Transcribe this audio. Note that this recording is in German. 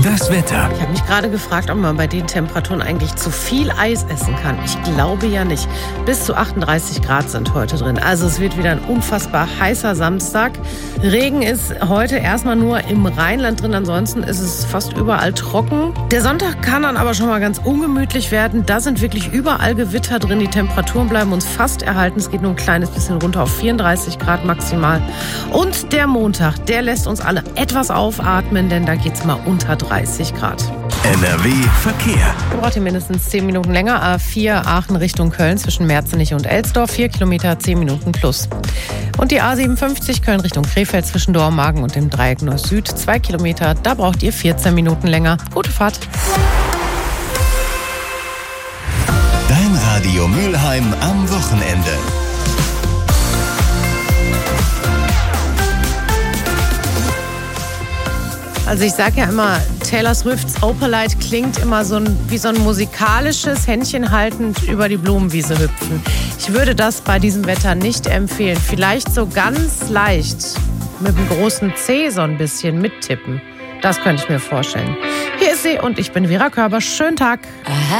Das Wetter. Ich habe mich gerade gefragt, ob man bei den Temperaturen eigentlich zu viel Eis essen kann. Ich glaube ja nicht. Bis zu 38 Grad sind heute drin. Also es wird wieder ein unfassbar heißer Samstag. Regen ist heute erstmal nur im Rheinland drin. Ansonsten ist es fast überall trocken. Der Sonntag kann dann aber schon mal ganz ungemütlich werden. Da sind wirklich überall Gewitter drin. Die Temperaturen bleiben uns fast erhalten. Es geht nur ein kleines bisschen runter auf 34 Grad maximal. Und der Montag, der lässt uns alle etwas aufatmen, denn da geht's mal unter 30 Grad. NRW Verkehr. Ihr braucht ihr mindestens 10 Minuten länger. A4 Aachen Richtung Köln zwischen Merzenich und Elsdorf. 4 Kilometer, 10 Minuten plus. Und die A57 Köln Richtung Krefeld zwischen Dormagen und dem Dreieck Nord-Süd. 2 Kilometer, da braucht ihr 14 Minuten länger. Gute Fahrt. Dein Radio Mülheim am Wochenende. Also ich sage ja immer, Taylor Swifts Opalite klingt immer wie so ein musikalisches Händchen haltend über die Blumenwiese hüpfen. Ich würde das bei diesem Wetter nicht empfehlen. Vielleicht so ganz leicht mit dem großen C so ein bisschen mittippen. Das könnte ich mir vorstellen. Hier ist sie und ich bin Vera Körber. Schönen Tag.